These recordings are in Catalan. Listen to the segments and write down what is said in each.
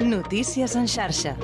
Notícies en xarxa.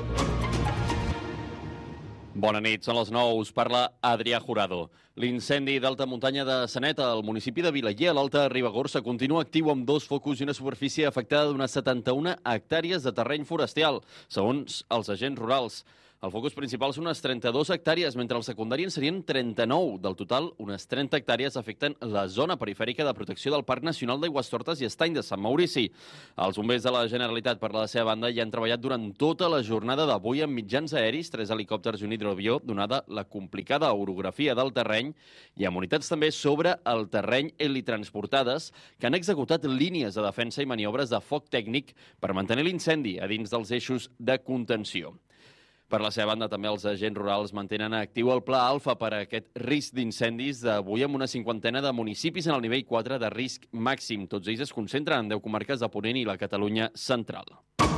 Bona nit, són les 9, us parla Adrià Jurado. L'incendi d'alta muntanya de Saneta, al municipi de Vilaller, a l'Alta Ribagorça, continua actiu amb 2 focus i una superfície afectada d'unes 71 hectàrees de terreny forestal, segons els agents rurals. El focus principal són unes 32 hectàrees, mentre el secundari en serien 39. Del total, unes 30 hectàrees afecten la zona perifèrica de protecció del Parc Nacional d'Aigüestortes i Estany de Sant Maurici. Els bombers de la Generalitat, per la seva banda, hi han treballat durant tota la jornada d'avui amb mitjans aeris, 3 helicòpters i un hidroavió, donada la complicada orografia del terreny, i amb unitats també sobre el terreny helitransportades, que han executat línies de defensa i maniobres de foc tècnic per mantenir l'incendi a dins dels eixos de contenció. Per la seva banda, també els agents rurals mantenen actiu el Pla Alfa per a aquest risc d'incendis d'avui amb una 50ena de municipis en el nivell 4 de risc màxim. Tots ells es concentren en 10 comarques de Ponent i la Catalunya central.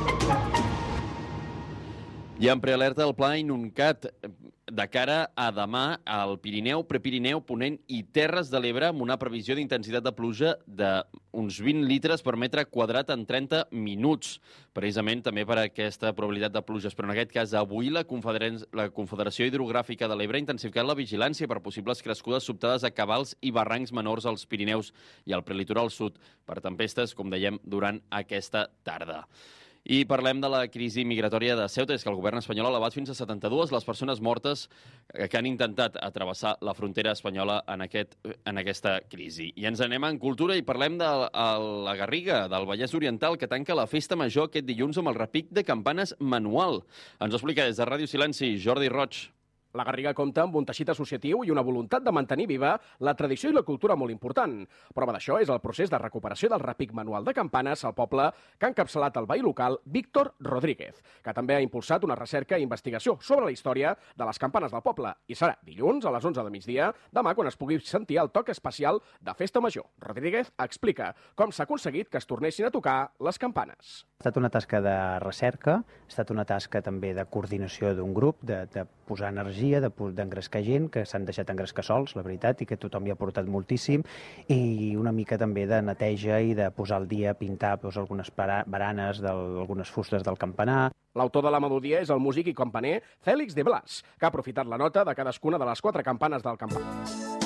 I en prealerta el Pla Inuncat de cara a demà al Pirineu, Prepirineu, Ponent i Terres de l'Ebre amb una previsió d'intensitat de pluja d'uns 20 litres per metre quadrat en 30 minuts. Precisament també per aquesta probabilitat de pluges. Però en aquest cas, avui la Confederació Hidrogràfica de l'Ebre ha intensificat la vigilància per possibles crescudes sobtades a cabals i barrancs menors als Pirineus i al prelitoral sud per tempestes, com dèiem, durant aquesta tarda. I parlem de la crisi migratòria de Ceuta. És que el govern espanyol ha elevat fins a 72 les persones mortes que han intentat travessar la frontera espanyola en aquesta crisi. I ens anem en cultura i parlem de la Garriga, del Vallès Oriental, que tanca la festa major aquest dilluns amb el repic de campanes manual. Ens ho explica des de Ràdio Silenci, Jordi Roig. La Garriga compta amb un teixit associatiu i una voluntat de mantenir viva la tradició i la cultura molt important. Prova d'això és el procés de recuperació del repic manual de campanes al poble que ha encapçalat el veí local Víctor Rodríguez, que també ha impulsat una recerca i investigació sobre la història de les campanes del poble. I serà dilluns a les 11 de migdia, demà quan es pugui sentir el toc especial de Festa Major. Rodríguez explica com s'ha aconseguit que es tornessin a tocar les campanes. Ha estat una tasca de recerca, ha estat una tasca també de coordinació d'un grup, de posar energia, d'engrescar gent, que s'han deixat engrescar sols, la veritat, i que tothom hi ha portat moltíssim, i una mica també de neteja i de posar al dia, pintar algunes baranes d'algunes fustes del campanar. L'autor de la melodia és el músic i campaner Félix de Blas, que ha aprofitat la nota de cadascuna de les 4 campanes del campanar.